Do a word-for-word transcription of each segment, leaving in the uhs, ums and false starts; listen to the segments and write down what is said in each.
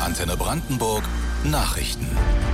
Antenne Brandenburg Nachrichten.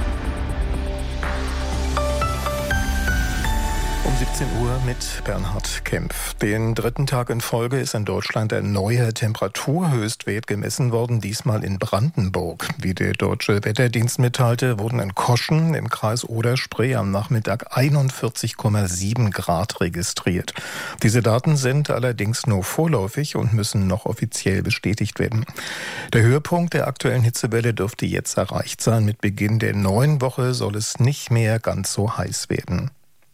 Um siebzehn Uhr mit Bernhard Kempf. Den dritten Tag in Folge ist in Deutschland ein neuer Temperaturhöchstwert gemessen worden, diesmal in Brandenburg. Wie der Deutsche Wetterdienst mitteilte, wurden in Koschen im Kreis Oder-Spree am Nachmittag einundvierzig Komma sieben Grad registriert. Diese Daten sind allerdings nur vorläufig und müssen noch offiziell bestätigt werden. Der Höhepunkt der aktuellen Hitzewelle dürfte jetzt erreicht sein. Mit Beginn der neuen Woche soll es nicht mehr ganz so heiß werden.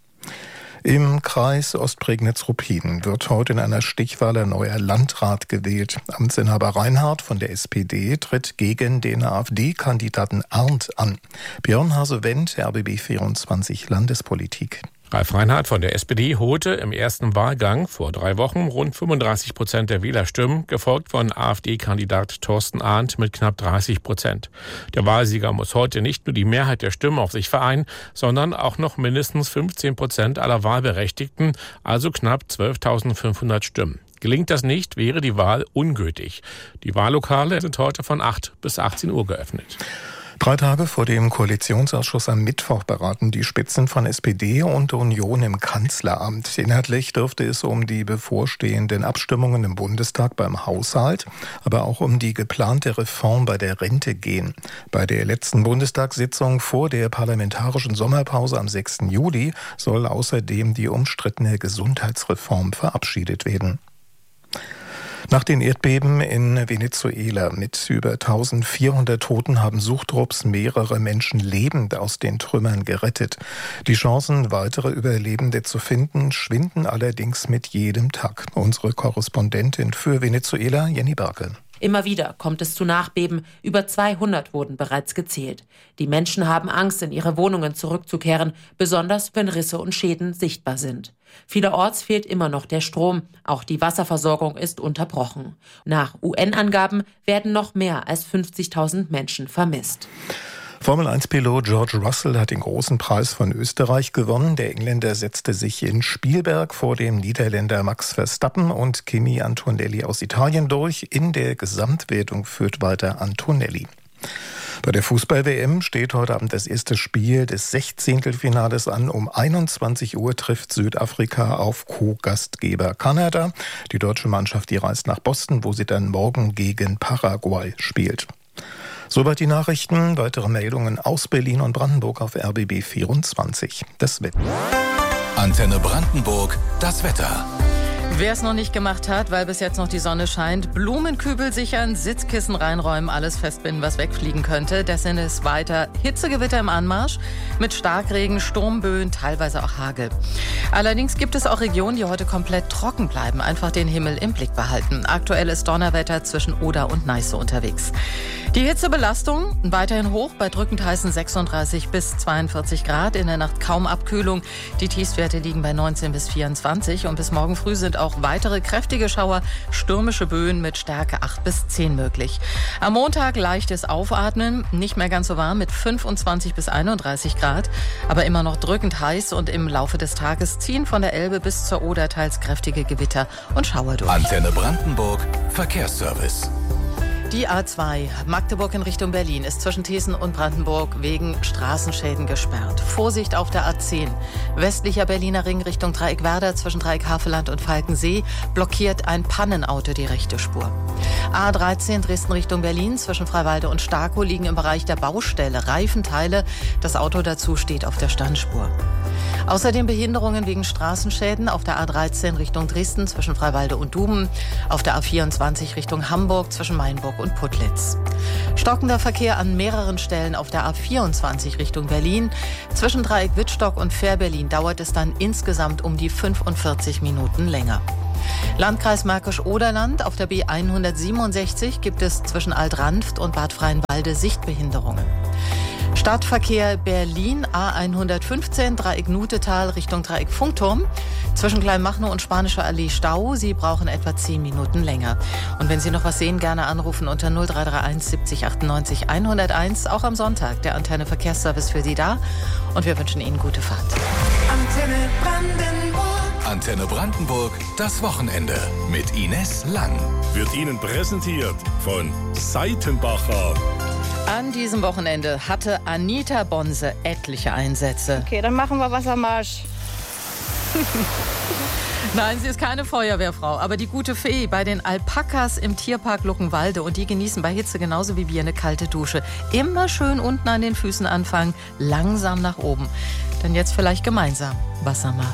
Im Kreis Ostprignitz-Ruppin wird heute in einer Stichwahl ein neuer Landrat gewählt. Amtsinhaber Reinhardt von der S P D tritt gegen den AfD-Kandidaten Arndt an. Björn Hase-Wendt, R B B vierundzwanzig Landespolitik. Ralf Reinhardt von der S P D holte im ersten Wahlgang vor drei Wochen rund fünfunddreißig Prozent der Wählerstimmen, gefolgt von AfD-Kandidat Thorsten Arndt mit knapp dreißig Prozent. Der Wahlsieger muss heute nicht nur die Mehrheit der Stimmen auf sich vereinen, sondern auch noch mindestens fünfzehn Prozent aller Wahlberechtigten, also knapp zwölftausendfünfhundert Stimmen. Gelingt das nicht, wäre die Wahl ungültig. Die Wahllokale sind heute von acht bis achtzehn Uhr geöffnet. Drei Tage vor dem Koalitionsausschuss am Mittwoch beraten die Spitzen von S P D und Union im Kanzleramt. Inhaltlich dürfte es um die bevorstehenden Abstimmungen im Bundestag beim Haushalt, aber auch um die geplante Reform bei der Rente gehen. Bei der letzten Bundestagssitzung vor der parlamentarischen Sommerpause am sechsten Juli soll außerdem die umstrittene Gesundheitsreform verabschiedet werden. Nach den Erdbeben in Venezuela mit über eintausendvierhundert Toten haben Suchtrupps mehrere Menschen lebend aus den Trümmern gerettet. Die Chancen, weitere Überlebende zu finden, schwinden allerdings mit jedem Tag. Unsere Korrespondentin für Venezuela, Jenny Berke. Immer wieder kommt es zu Nachbeben. Über zweihundert wurden bereits gezählt. Die Menschen haben Angst, in ihre Wohnungen zurückzukehren, besonders wenn Risse und Schäden sichtbar sind. Vielerorts fehlt immer noch der Strom. Auch die Wasserversorgung ist unterbrochen. Nach U N-Angaben werden noch mehr als fünfzigtausend Menschen vermisst. Formel eins Pilot George Russell hat den großen Preis von Österreich gewonnen. Der Engländer setzte sich in Spielberg vor dem Niederländer Max Verstappen und Kimi Antonelli aus Italien durch. In der Gesamtwertung führt weiter Antonelli. Bei der Fußball-W M steht heute Abend das erste Spiel des Sechzehntelfinales an. Um einundzwanzig Uhr trifft Südafrika auf Co-Gastgeber Kanada. Die deutsche Mannschaft, die reist nach Boston, wo sie dann morgen gegen Paraguay spielt. Soweit die Nachrichten. Weitere Meldungen aus Berlin und Brandenburg auf R B B vierundzwanzig. Das Wetter. Antenne Brandenburg, das Wetter. Wer es noch nicht gemacht hat, weil bis jetzt noch die Sonne scheint, Blumenkübel sichern, Sitzkissen reinräumen, alles festbinden, was wegfliegen könnte. Deswegen ist weiter Hitzegewitter im Anmarsch mit Starkregen, Sturmböen, teilweise auch Hagel. Allerdings gibt es auch Regionen, die heute komplett trocken bleiben. Einfach den Himmel im Blick behalten. Aktuell ist Donnerwetter zwischen Oder und Neiße unterwegs. Die Hitzebelastung weiterhin hoch, bei drückend heißen sechsunddreißig bis zweiundvierzig Grad. In der Nacht kaum Abkühlung. Die Tiefstwerte liegen bei neunzehn bis vierundzwanzig. Und bis morgen früh sind auch weitere kräftige Schauer, stürmische Böen mit Stärke acht bis zehn möglich. Am Montag leichtes Aufatmen, nicht mehr ganz so warm mit fünfundzwanzig bis einunddreißig Grad, aber immer noch drückend heiß und im Laufe des Tages ziehen von der Elbe bis zur Oder teils kräftige Gewitter und Schauer durch. Antenne Brandenburg, Verkehrsservice. Die A zwei Magdeburg in Richtung Berlin ist zwischen Thesen und Brandenburg wegen Straßenschäden gesperrt. Vorsicht auf der A zehn. Westlicher Berliner Ring Richtung Dreieckwerder zwischen Dreieck-Havelland und Falkensee blockiert ein Pannenauto die rechte Spur. A dreizehn Dresden Richtung Berlin zwischen Freiwalde und Starkow liegen im Bereich der Baustelle Reifenteile. Das Auto dazu steht auf der Standspur. Außerdem Behinderungen wegen Straßenschäden auf der A dreizehn Richtung Dresden zwischen Freiwalde und Duben, auf der A vierundzwanzig Richtung Hamburg zwischen Mainburg und Putlitz. Stockender Verkehr an mehreren Stellen auf der A vierundzwanzig Richtung Berlin. Zwischen Dreieck-Wittstock und Fähr-Berlin dauert es dann insgesamt um die fünfundvierzig Minuten länger. Landkreis Märkisch-Oderland. Auf der B hundertsiebenundsechzig gibt es zwischen Alt-Ranft und Bad Freienwalde Sichtbehinderungen. Stadtverkehr Berlin, A hundertfünfzehn, Dreieck Nutetal Richtung Dreieck Funkturm. Zwischen Kleinmachnow und Spanischer Allee Stau. Sie brauchen etwa zehn Minuten länger. Und wenn Sie noch was sehen, gerne anrufen unter null drei drei eins siebzig achtundneunzig hunderteins. Auch am Sonntag der Antenne Verkehrsservice für Sie da. Und wir wünschen Ihnen gute Fahrt. Antenne Brandenburg. Antenne Brandenburg, das Wochenende mit Ines Lang. Wird Ihnen präsentiert von Seitenbacher. An diesem Wochenende hatte Anita Bonse etliche Einsätze. Okay, dann machen wir Wassermarsch. Nein, sie ist keine Feuerwehrfrau, aber die gute Fee bei den Alpakas im Tierpark Luckenwalde. Und die genießen bei Hitze genauso wie wir eine kalte Dusche. Immer schön unten an den Füßen anfangen, langsam nach oben. Denn jetzt vielleicht gemeinsam Wassermarsch.